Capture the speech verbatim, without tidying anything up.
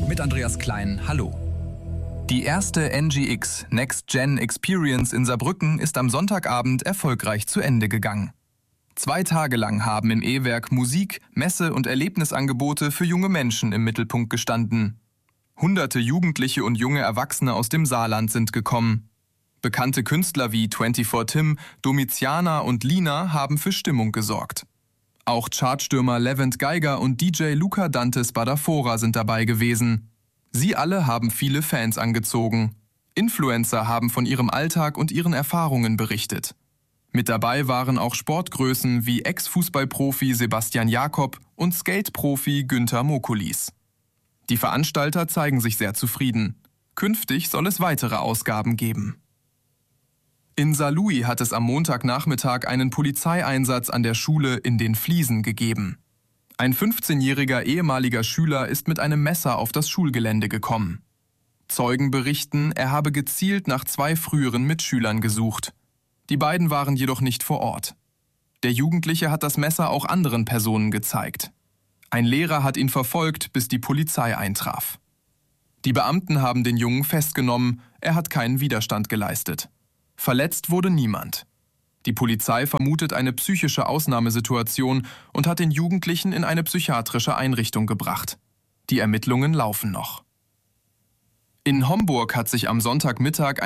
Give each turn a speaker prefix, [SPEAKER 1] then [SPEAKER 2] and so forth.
[SPEAKER 1] mit Andreas Klein. Hallo.
[SPEAKER 2] Die erste N G X Next Gen Experience in Saarbrücken ist am Sonntagabend erfolgreich zu Ende gegangen. Zwei Tage lang haben im E-Werk Musik, Messe und Erlebnisangebote für junge Menschen im Mittelpunkt gestanden. Hunderte Jugendliche und junge Erwachsene aus dem Saarland sind gekommen. Bekannte Künstler wie vierundzwanzig Tim, Domiziana und Lina haben für Stimmung gesorgt. Auch Chartstürmer Levent Geiger und D J Luca Dantes Badafora sind dabei gewesen. Sie alle haben viele Fans angezogen. Influencer haben von ihrem Alltag und ihren Erfahrungen berichtet. Mit dabei waren auch Sportgrößen wie Ex-Fußballprofi Sebastian Jakob und Skate-Profi Günther Mokulis. Die Veranstalter zeigen sich sehr zufrieden. Künftig soll es weitere Ausgaben geben. In Saarlouis hat es am Montagnachmittag einen Polizeieinsatz an der Schule in den Fliesen gegeben. Ein fünfzehnjähriger ehemaliger Schüler ist mit einem Messer auf das Schulgelände gekommen. Zeugen berichten, er habe gezielt nach zwei früheren Mitschülern gesucht. Die beiden waren jedoch nicht vor Ort. Der Jugendliche hat das Messer auch anderen Personen gezeigt. Ein Lehrer hat ihn verfolgt, bis die Polizei eintraf. Die Beamten haben den Jungen festgenommen, er hat keinen Widerstand geleistet. Verletzt wurde niemand. Die Polizei vermutet eine psychische Ausnahmesituation und hat den Jugendlichen in eine psychiatrische Einrichtung gebracht. Die Ermittlungen laufen noch. In Homburg hat sich am Sonntagmittag